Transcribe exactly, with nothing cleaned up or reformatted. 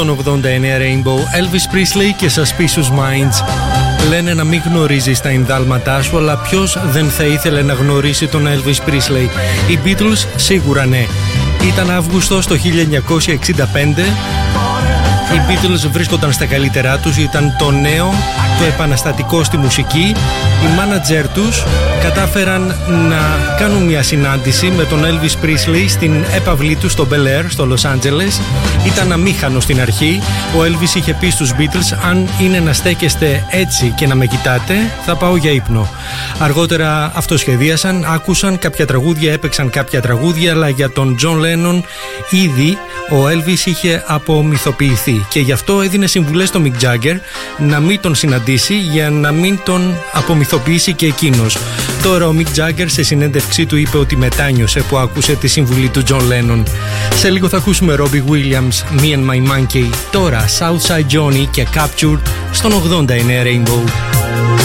στον ογδόντα εννέα Rainbow, Elvis Presley και Suspicious Minds. Λένε να μην γνωρίζεις τα ενδάλματά σου, αλλά ποιος δεν θα ήθελε να γνωρίσει τον Elvis Presley? Οι Beatles σίγουρα ναι. Ήταν Αύγουστος το χίλια εννιακόσια εξήντα πέντε. Οι Beatles βρίσκονταν στα καλύτερά τους, ήταν το νέο, το επαναστατικό στη μουσική. Οι μάνατζερ τους κατάφεραν να κάνουν μια συνάντηση με τον Elvis Presley στην έπαυλή του στο Bel Air, στο Los Angeles. Ήταν αμήχανο στην αρχή. Ο Elvis είχε πει στους Beatles: αν είναι να στέκεστε έτσι και να με κοιτάτε, θα πάω για ύπνο. Αργότερα αυτοσχεδίασαν, άκουσαν κάποια τραγούδια, έπαιξαν κάποια τραγούδια, αλλά για τον John Lennon ήδη ο Elvis είχε απομυθοποιηθεί και γι' αυτό έδινε συμβουλές στον Mick Jagger να μην τον συναντήσει για να μην τον απομυθοποιήσει και εκείνος. Τώρα ο Mick Jagger σε συνέντευξή του είπε ότι μετάνιωσε που άκουσε τη συμβουλή του John Lennon. Σε λίγο θα ακούσουμε Robbie Williams, Me and My Monkey. Τώρα Southside Johnny και Captured στον ογδόντα εννέα Rainbow.